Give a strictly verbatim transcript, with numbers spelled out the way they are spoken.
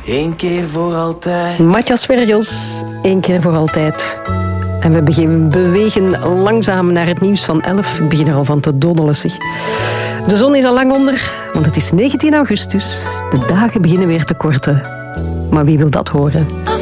Eén keer voor altijd. Matthias Vergels, één keer voor altijd. En we beginnen, bewegen langzaam naar het nieuws van elf. Ik begin er al van te dondelen, zeg. De zon is al lang onder, want het is negentien augustus. De dagen beginnen weer te korten. Maar wie wil dat horen?